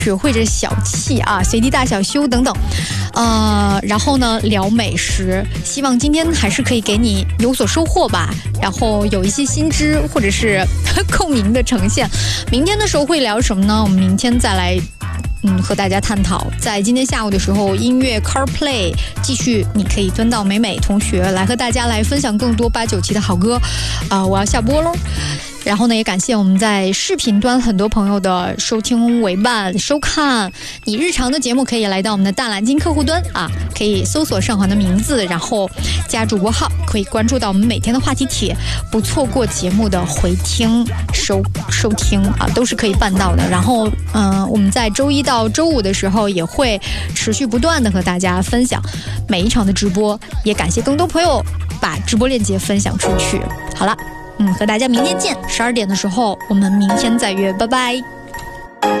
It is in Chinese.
或者小气啊，随地大小修等等，然后呢聊美食，希望今天还是可以给你有所收获吧，然后有一些新知或者是共鸣的呈现。明天的时候会聊什么呢？我们明天再来和大家探讨。在今天下午的时候，音乐 CarPlay 继续，你可以蹲到美美同学来和大家来分享更多8、9期的好歌。我要下播喽。然后呢，也感谢我们在视频端很多朋友的收听、陪伴、收看。你日常的节目可以来到我们的大蓝鲸客户端啊，可以搜索上环的名字，然后加主播号，可以关注到我们每天的话题帖，不错过节目的回听、收听啊，都是可以办到的。然后我们在周1到周5的时候也会持续不断的和大家分享每一场的直播，也感谢更多朋友把直播链接分享出去。好了。和大家明天见，12点的时候我们明天再约，拜拜。